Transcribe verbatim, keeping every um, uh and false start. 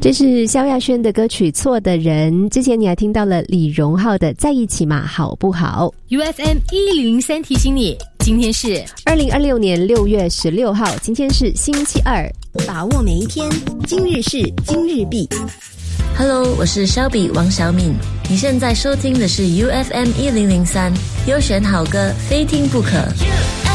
这是萧亚轩的歌曲《错的人》，之前你还听到了李荣浩的《在一起嘛好不好》。 U F M 一零零三提醒你，今天是二零二六年六月十六号，今天是星期二， 把握每一天，今日事今日毕。 Hello， 我是肖比王小敏，你现在收听的是 U F M 一零零三，优选好歌，非听不可。